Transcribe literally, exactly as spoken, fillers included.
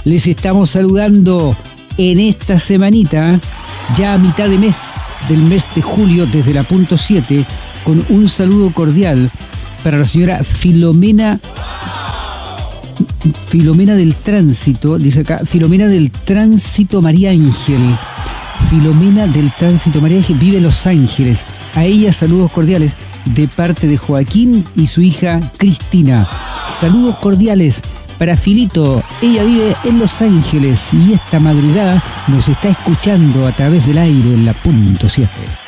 Les estamos saludando en esta semanita, ya a mitad de mes del mes de julio, desde la punto siete, con un saludo cordial para la señora Filomena Filomena del Tránsito, dice acá, Filomena del Tránsito María Ángel. Filomena del Tránsito María Ángel vive en Los Ángeles. A ella saludos cordiales de parte de Joaquín y su hija Cristina. Saludos cordiales para Filito. Ella vive en Los Ángeles y esta madrugada nos está escuchando a través del aire en la punto siete.